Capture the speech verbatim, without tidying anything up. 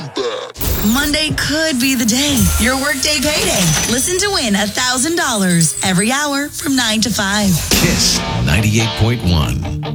Monday could be the day. Your workday payday. Listen to win one thousand dollars every hour from nine to five. Kiss ninety-eight point one.